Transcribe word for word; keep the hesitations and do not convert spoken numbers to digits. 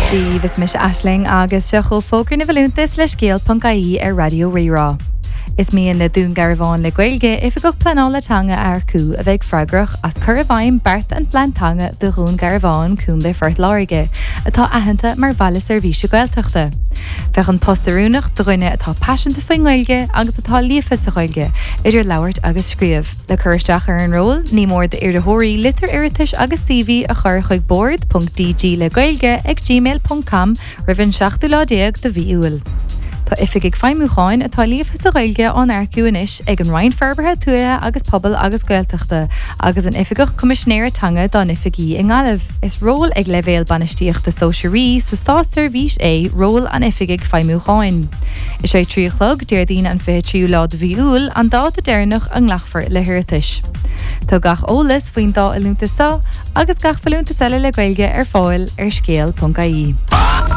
Díomh mis Aisling agus se cho fógur na bhfuilúntas le scéal.caí ar Radio Rirá. Is míon na dún garbháin le Gaeilge if go planálatanga ar cú a bheith freigrach as curvhaim Bart an Plantanga de rún garbháin cún de fort láige, atá ahananta mar bhela servíse Gaeltachta. Bheith an postarúnach droine atá passionanta faoin Gaeilge agus atá líofas sa Gaeilge, idir labhairt agus scríomh. Le chuirsteach ar an ról, ní mór de iardathirí litir iritis agus C V a chur chuig board.dg le Gaeilge ag gmail dot com ribhann seachtú lá déag de bhí uail. Tá ifig ag feimúcháin atá líofas sa Gaeilge an airciú inis ag an Ryan Ferberthe tuaithe agus pobl agus Gaeltachta, agus an ifigach comisisinéiretanga don ifigí in Gaillimh. Is ról ag levéal banistíochta sóisiirí sa stáster vís é ról an ifig ag feimúcháin. Is sé tríochlog déirdín an fé tríú lá de bhí uail an dá a déirnach an nglachfar le hirirtis. Tá gach ólas faoin dá ilúnta sa agus gach falúnta selle le Gaeilge ar fáil ar scéal.caí.